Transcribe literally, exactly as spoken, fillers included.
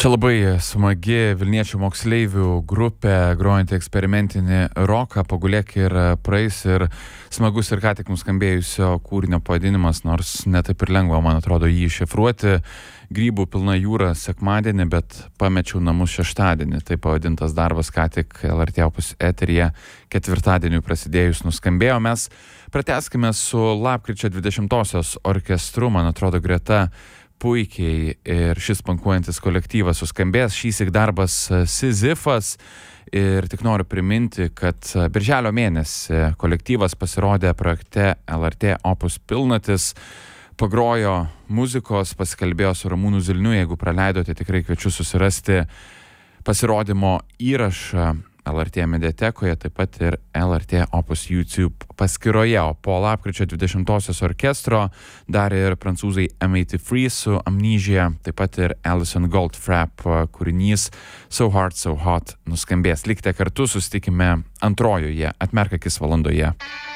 Čia labai smagi Vilniečių moksleivių grupė, grojanti eksperimentinį roką, pagulėk ir praeis, ir smagus ir ką tik nuskambėjusio kūrinio pavadinimas, nors netaip ir lengva, man atrodo, jį iššifruoti. Grybų pilna jūra sekmadienį, bet pamečiau namus šeštadienį. Tai pavadintas darbas ką tik L R T Opus eteryje ketvirtadienį prasidėjus nuskambėjo. Mes pratęskime su lapkričio dvidešimtosios orkestru, man atrodo, greta puikiai ir šis pankuojantis kolektyvas suskambės. Šįsyk darbas Sizifas, ir tik noriu priminti, kad birželio mėnesį kolektyvas pasirodė projekte L R T Opus Pilnatis, pagrojo muzikos, pasikalbėjo su Ramūnu Zilniu. Jeigu praleidote, tikrai kviečiu susirasti pasirodymo įrašą L R T mediatekoje, taip pat ir L R T Opus YouTube paskyroje. O po lapkričio dvidešimtosios orkestro dar ir prancūzai M osemdesiat trys su Amnesia, taip pat ir Alison Goldfrapp kūrinys So Hard, So Hot nuskambės. Likite kartu, susitikime antrojoje Atmerk akis valandoje.